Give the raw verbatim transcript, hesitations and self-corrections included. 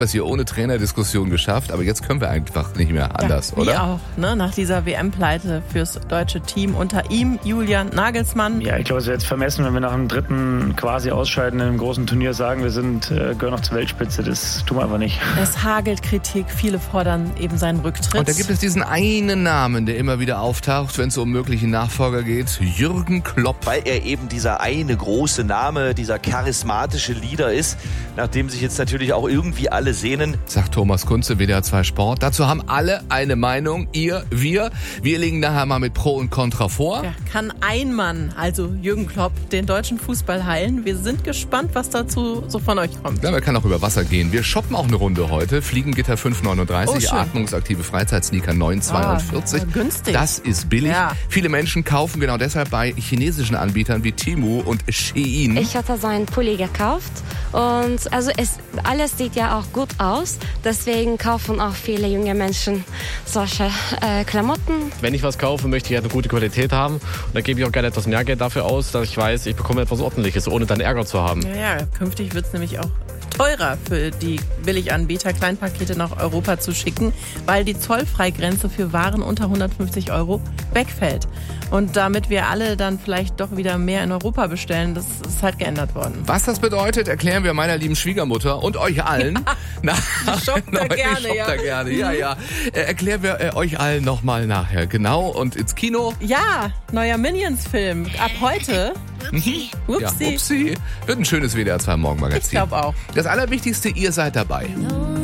das hier ohne Trainerdiskussion geschafft, aber jetzt können wir einfach nicht mehr anders, ja, oder? Ja, auch, ne? Nach dieser W M-Pleite fürs deutsche Team unter ihm, Julian Nagelsmann. Ja, ich glaube, es wäre jetzt vermessen, wenn wir nach dem dritten quasi Ausscheiden in einem großen Turnier sagen, wir sind äh, gehören noch zur Weltspitze. Das tun wir einfach nicht. Es hagelt Kritik, viele fordern eben seinen Rücktritt. Und da gibt es diesen einen Namen, der immer wieder auftaucht, wenn es um mögliche Nachfolger geht, Jürgen Klopp. Weil er eben dieser eine große Name, dieser charismatische Leader ist, nachdem sich jetzt natürlich auch irgendwie alle sehnen. Sagt Thomas Kunze, W D R zwei Sport. Dazu haben alle eine Meinung, ihr, wir. Wir legen nachher mal mit Pro und Contra vor. Ja, kann ein Mann, also Jürgen Klopp, den deutschen Fußball heilen? Wir sind gespannt, was dazu so von euch kommt. Ja, man kann auch über Wasser gehen. Wir shoppen auch eine Runde heute. Fliegengitter fünf neununddreißig, oh, atmungsaktive Freizeitsneaker neun zweiundvierzig. Oh, günstig. Das ist billig. Ja. Viele Menschen kaufen genau deshalb bei chinesischen Anbietern wie Temu und Shein. Ich hatte so einen Pulli gekauft und also es, alles sieht ja auch gut aus. Deswegen kaufen auch viele junge Menschen solche äh, Klamotten. Wenn ich was kaufe, möchte ich halt eine gute Qualität haben. Und dann gebe ich auch gerne etwas mehr Geld dafür aus, dass ich weiß, ich bekomme etwas Ordentliches, ohne dann Ärger zu haben. Ja, ja, künftig wird es nämlich auch teurer für die Billiganbieter, Kleinpakete nach Europa zu schicken, weil die Zollfreigrenze für Waren unter hundertfünfzig Euro wegfällt. Und damit wir alle dann vielleicht doch wieder mehr in Europa bestellen, das ist halt geändert worden. Was das bedeutet, erklären wir meiner lieben Schwiegermutter und euch allen. Ja, Na, shoppt da gerne, shoppt ja. da gerne, ja, ja. Äh, erklären wir äh, euch allen nochmal nachher. Genau, und ins Kino. Ja, neuer Minions-Film. Ab heute. Upsi. Upsi. Ja, upsi. Wird ein schönes W D R zwei Morgenmagazin. Ich glaube auch. Das Allerwichtigste, ihr seid dabei.